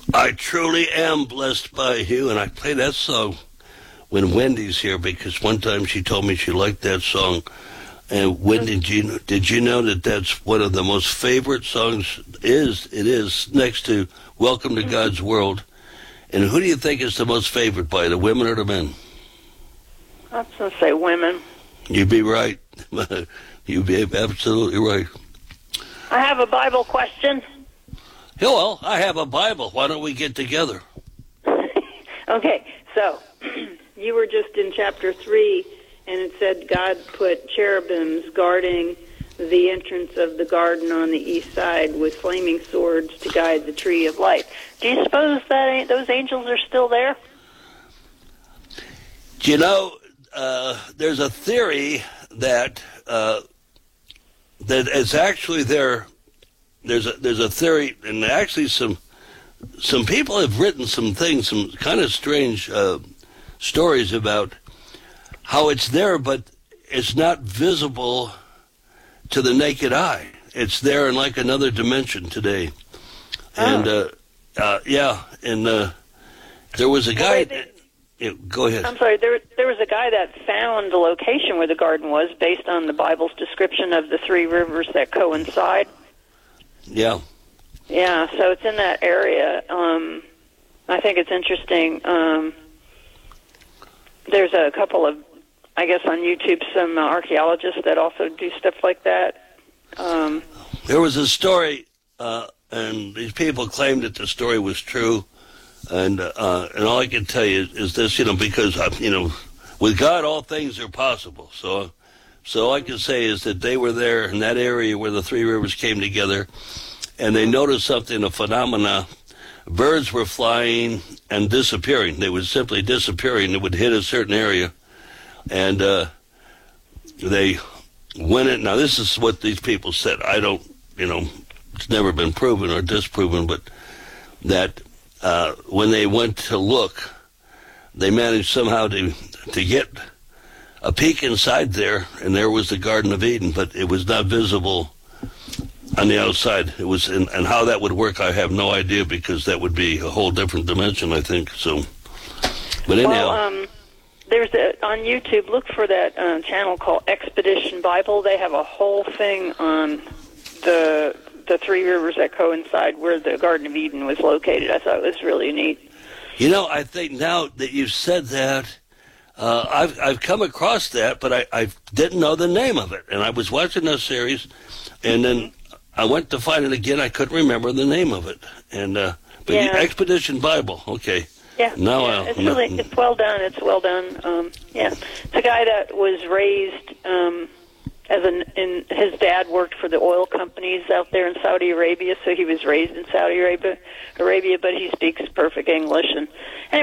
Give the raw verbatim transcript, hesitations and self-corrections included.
I truly am blessed by you, and I play that song when Wendy's here because one time she told me she liked that song. And Wendy, did you, did you know that that's one of the most favorite songs? Is It is next to Welcome to God's World. And who do you think is the most favorite by the women or the men? I was going to say women. You'd be right. You'd be absolutely right. I have a Bible question. Yeah, well, I have a Bible. Why don't we get together? Okay, so you were just in chapter three, and it said God put cherubims guarding the entrance of the garden on the east side with flaming swords to guide the tree of life. Do you suppose that those angels are still there? Do you know, uh, there's a theory that uh, that it's actually there. There's a there's a theory, and actually some some people have written some things, some kind of strange uh, stories about how it's there, but it's not visible to the naked eye. It's there in like another dimension today. Oh. And uh, uh, yeah, and uh, there was a guy. Well, they, yeah, go ahead. I'm sorry. There there was a guy that found the location where the garden was based on the Bible's description of the three rivers that coincide. Yeah. Yeah, so it's in that area. Um, I think it's interesting. Um, there's a couple of, I guess, on YouTube, some uh, archaeologists that also do stuff like that. Um, there was a story, uh, and these people claimed that the story was true, and uh, and all I can tell you is, is this, you know, because, uh, you know, with God all things are possible. So, so all I can say is that they were there in that area where the three rivers came together, and they noticed something, a phenomena. Birds were flying and disappearing. They would simply disappearing. They would hit a certain area. And uh, they went in. Now, this is what these people said. I don't, you know, it's never been proven or disproven, but that uh, when they went to look, they managed somehow to to get a peek inside there, and there was the Garden of Eden, but it was not visible on the outside. It was, in, and how that would work, I have no idea, because that would be a whole different dimension, I think. So, but anyhow. Well, um, there's a, on YouTube, look for that uh, channel called Expedition Bible. They have a whole thing on the the three rivers that coincide where the Garden of Eden was located. I thought it was really neat. You know, I think now that you've said that, uh, I've I've come across that, but I, I didn't know the name of it. And I was watching that series, and then I went to find it again. I couldn't remember the name of it. And uh, but yeah. Expedition Bible, okay. Yeah, now yeah. I'll, it's really no, it's well done. It's well done. Um, yeah, it's a guy that was raised um, as an. In, his dad worked for the oil companies out there in Saudi Arabia, so he was raised in Saudi Arabia. Arabia, but he speaks perfect English. And anyway,